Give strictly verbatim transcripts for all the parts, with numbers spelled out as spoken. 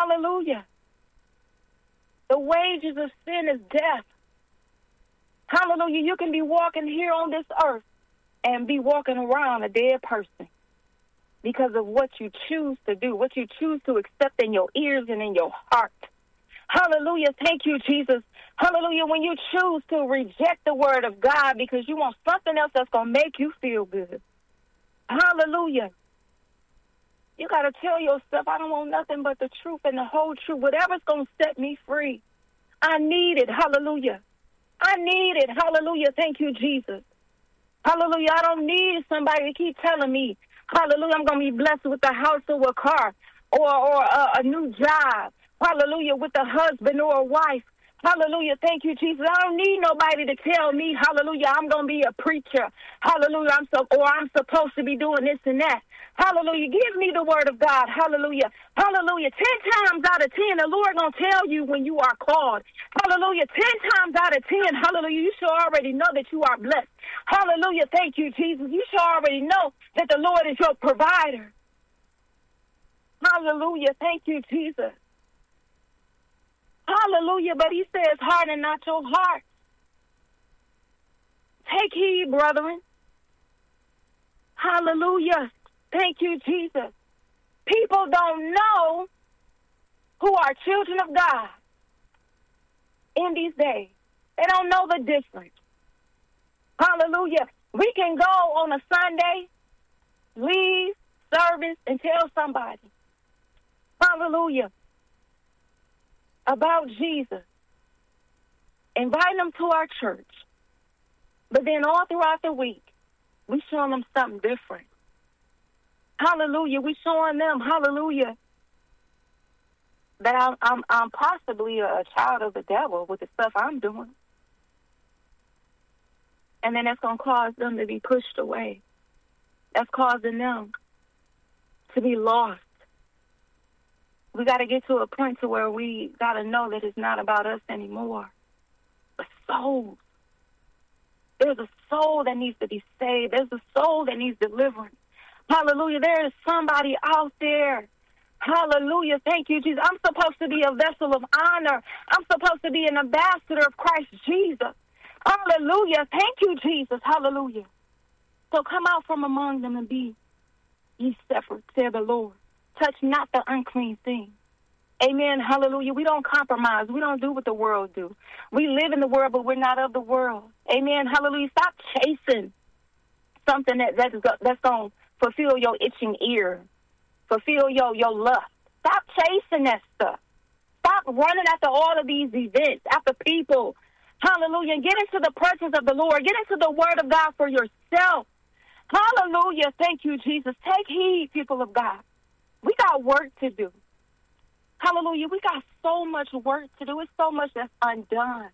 Hallelujah. The wages of sin is death. Hallelujah. You can be walking here on this earth and be walking around a dead person because of what you choose to do, what you choose to accept in your ears and in your heart. Hallelujah. Thank you, Jesus. Hallelujah. When you choose to reject the word of God because you want something else that's going to make you feel good. Hallelujah. You got to tell yourself, I don't want nothing but the truth and the whole truth. Whatever's going to set me free. I need it. Hallelujah. I need it. Hallelujah. Thank you, Jesus. Hallelujah. I don't need somebody to keep telling me, hallelujah, I'm going to be blessed with a house or a car or, or a, a new job. Hallelujah, with a husband or a wife. Hallelujah, thank you, Jesus. I don't need nobody to tell me, hallelujah, I'm going to be a preacher. Hallelujah, I'm so, or I'm supposed to be doing this and that. Hallelujah, give me the word of God. Hallelujah, hallelujah. Ten times out of ten, the Lord going to tell you when you are called. Hallelujah, ten times out of ten, hallelujah, you should already know that you are blessed. Hallelujah, thank you, Jesus. You should already know that the Lord is your provider. Hallelujah, thank you, Jesus. Hallelujah, but he says, harden not your heart. Take heed, brethren. Hallelujah. Thank you, Jesus. People don't know who are children of God in these days. They don't know the difference. Hallelujah. We can go on a Sunday, leave service, and tell somebody. Hallelujah. About Jesus. Invite them to our church. But then all throughout the week, we showing them something different. Hallelujah. We showing them, hallelujah, that I'm, I'm, I'm possibly a child of the devil with the stuff I'm doing. And then that's going to cause them to be pushed away. That's causing them to be lost. We got to get to a point to where we got to know that it's not about us anymore, but souls. There's a soul that needs to be saved. There's a soul that needs deliverance. Hallelujah. There is somebody out there. Hallelujah. Thank you, Jesus. I'm supposed to be a vessel of honor. I'm supposed to be an ambassador of Christ Jesus. Hallelujah. Thank you, Jesus. Hallelujah. So come out from among them and be ye separate, said the Lord. Touch not the unclean thing. Amen. Hallelujah. We don't compromise. We don't do what the world do. We live in the world, but we're not of the world. Amen. Hallelujah. Stop chasing something that, that's, that's going to fulfill your itching ear, fulfill your, your lust. Stop chasing that stuff. Stop running after all of these events, after people. Hallelujah. And get into the presence of the Lord. Get into the word of God for yourself. Hallelujah. Thank you, Jesus. Take heed, people of God. We got work to do. Hallelujah. We got so much work to do. It's so much that's undone.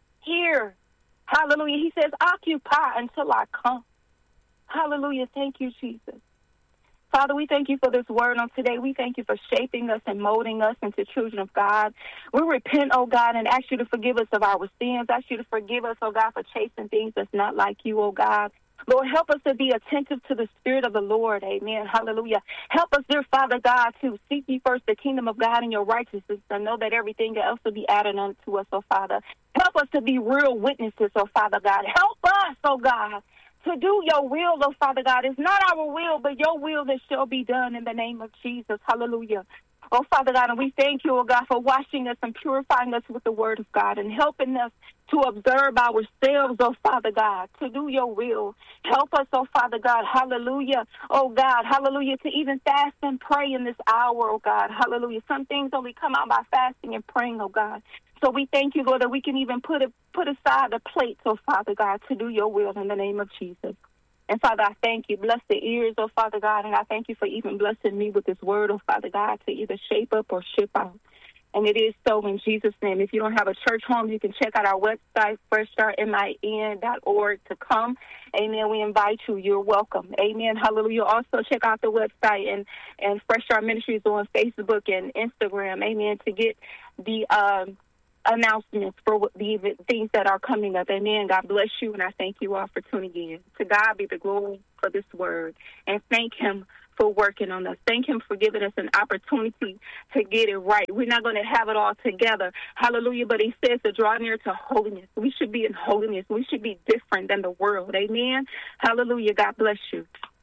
Here. Hallelujah. He says, occupy until I come. Hallelujah. Thank you, Jesus. Father, we thank you for this word on today. We thank you for shaping us and molding us into children of God. We repent, oh God, and ask you to forgive us of our sins. Ask you to forgive us, oh God, for chasing things that's not like you, oh God. Lord, help us to be attentive to the Spirit of the Lord. Amen. Hallelujah. Help us, dear Father God, to seek ye first the kingdom of God and your righteousness, and know that everything else will be added unto us, oh Father. Help us to be real witnesses, oh Father God. Help us, oh God, to do your will, oh Father God. It's not our will, but your will that shall be done in the name of Jesus. Hallelujah. Oh, Father God, and we thank you, oh God, for washing us and purifying us with the word of God and helping us to observe ourselves, oh Father God, to do your will. Help us, oh Father God, hallelujah, oh God, hallelujah, to even fast and pray in this hour, oh God, hallelujah. Some things only come out by fasting and praying, oh God. So we thank you, Lord, that we can even put it, put aside the plates, oh Father God, to do your will in the name of Jesus. And Father, I thank you. Bless the ears, oh Father God, and I thank you for even blessing me with this word, oh Father God, to either shape up or ship out. And it is so in Jesus' name. If you don't have a church home, you can check out our website, fresh start min dot org, to come. Amen. We invite you. You're welcome. Amen. Hallelujah. Also check out the website and, and Fresh Start Ministries on Facebook and Instagram. Amen. To get the um, announcements for the things that are coming up. Amen. God bless you, and I thank you all for tuning in. To God be the glory for this word, and thank him for working on us. Thank him for giving us an opportunity to get it right. We're not going to have it all together. Hallelujah. But he says to draw near to holiness. We should be in holiness. We should be different than the world. Amen. Hallelujah. God bless you.